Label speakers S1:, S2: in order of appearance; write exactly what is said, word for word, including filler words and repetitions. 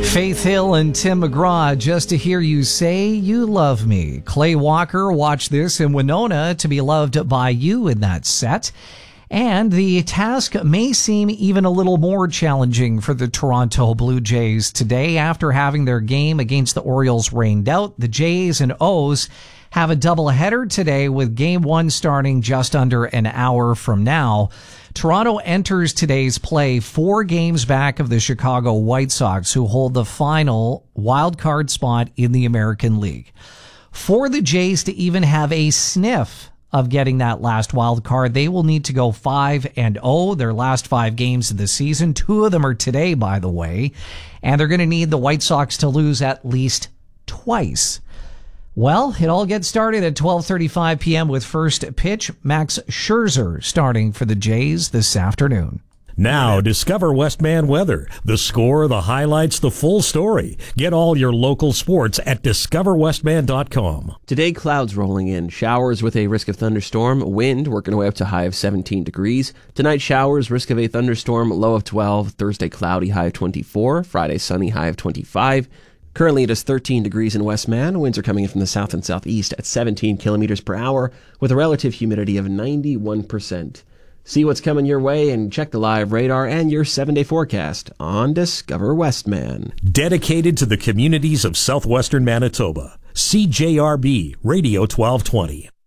S1: Faith Hill and Tim McGraw, Just to Hear You Say You Love Me. Clay Walker, Watch This in Winona, To Be Loved by You in that set. And the task may seem even a little more challenging for the Toronto Blue Jays today. After having their game against the Orioles rained out, the Jays and O's have a doubleheader today with game one starting just under an hour from now. Toronto enters today's play four games back of the Chicago White Sox, who hold the final wild card spot in the American League. For the Jays to even have a sniff of getting that last wild card, they will need to go five and oh their last five games of the season. Two of them are today, by the way, and they're going to need the White Sox to lose at least twice. Well, it all gets started at twelve thirty-five p.m. with first pitch. Max Scherzer starting for the Jays this afternoon.
S2: Now, discover Westman weather. The score, the highlights, the full story. Get all your local sports at discover westman dot com.
S3: Today, clouds rolling in. Showers with a risk of thunderstorm. Wind working away up to high of seventeen degrees. Tonight, showers, risk of a thunderstorm, low of twelve. Thursday, cloudy, high of twenty-four. Friday, sunny, high of twenty-five. Currently, it is thirteen degrees in Westman. Winds are coming in from the south and southeast at seventeen kilometers per hour with a relative humidity of ninety-one percent. See what's coming your way and check the live radar and your seven-day forecast on Discover Westman.
S2: Dedicated to the communities of southwestern Manitoba. C J R B Radio twelve twenty.